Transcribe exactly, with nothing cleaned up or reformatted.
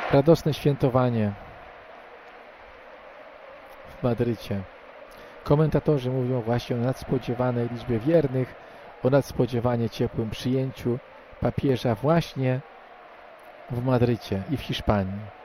radosne świętowanie w Madrycie. Komentatorzy mówią właśnie o nadspodziewanej liczbie wiernych, o nadspodziewanie ciepłym przyjęciu papieża właśnie w Madrycie i w Hiszpanii.